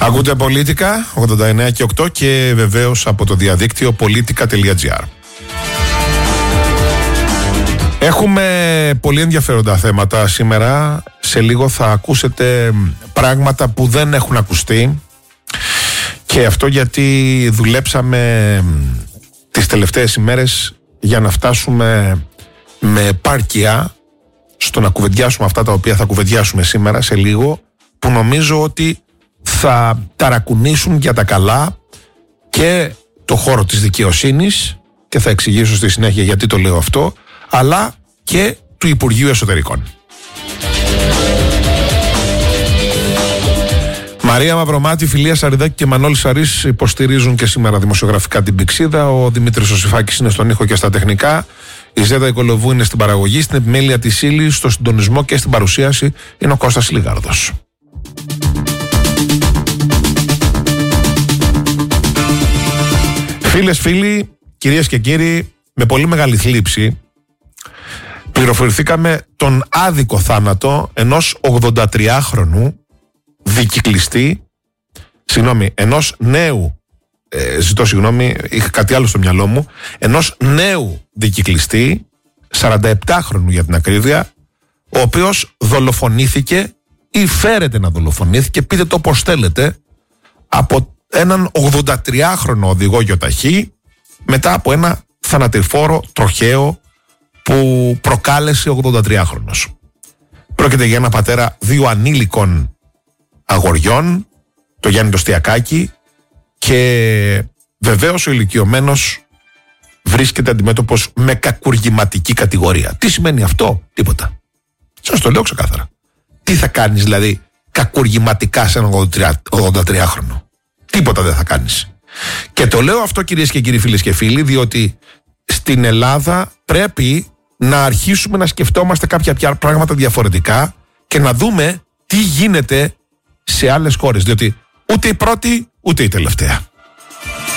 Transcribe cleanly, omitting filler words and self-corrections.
Ακούτε Πολίτικα 89 και 8 και βεβαίως από το διαδίκτυο politica.gr. Έχουμε πολύ ενδιαφέροντα θέματα σήμερα. Σε λίγο θα ακούσετε πράγματα που δεν έχουν ακουστεί. Και αυτό γιατί δουλέψαμε τις τελευταίες ημέρες για να φτάσουμε με επάρκεια στο να κουβεντιάσουμε αυτά τα οποία θα κουβεντιάσουμε σήμερα σε λίγο, που νομίζω ότι θα ταρακουνήσουν για τα καλά και το χώρο της δικαιοσύνης, και θα εξηγήσω στη συνέχεια γιατί το λέω αυτό, αλλά και του Υπουργείου Εσωτερικών. Μαρία Μαυρομάτη, Φιλία Σαριδάκη και Μανώλης Σαρής υποστηρίζουν και σήμερα δημοσιογραφικά την Πηξίδα. Ο Δημήτρης Οσυφάκης είναι στον ήχο και στα τεχνικά. Η Ζέτα Οικολοβού είναι στην παραγωγή. Στην επιμέλεια της ύλης, στο συντονισμό και στην παρουσίαση είναι ο Κώστας Λιγάρδος. Φίλες, φίλοι, κυρίες και κύριοι, με πολύ μεγάλη θλίψη πληροφορηθήκαμε τον άδικο θάνατο ενός 83χρονου δικυκλιστή, ενός νέου, ζητώ συγγνώμη, είχα κάτι άλλο στο μυαλό μου, ενός νέου δικυκλιστή, 47χρονου για την ακρίβεια, ο οποίος δολοφονήθηκε ή φέρεται να δολοφονήθηκε, πείτε το πως θέλετε, από έναν 83χρονο οδηγό γιοταχή μετά από ένα θανατηφόρο τροχαίο που προκάλεσε 83χρονος. Πρόκειται για ένα πατέρα 2 ανήλικων αγοριών, το Γιάννη το Στιακάκη, και βεβαίως ο ηλικιωμένος βρίσκεται αντιμέτωπος με κακουργηματική κατηγορία. Τι σημαίνει αυτό? Τίποτα. Σας το λέω ξεκάθαρα. Τι θα κάνεις δηλαδή κακουργηματικά σε έναν 83χρονο? Τίποτα δεν θα κάνεις. Και το λέω αυτό, κυρίες και κύριοι, φίλες και φίλοι, διότι στην Ελλάδα πρέπει να αρχίσουμε να σκεφτόμαστε κάποια πράγματα διαφορετικά και να δούμε τι γίνεται σε άλλες χώρες, διότι ούτε η πρώτη ούτε η τελευταία.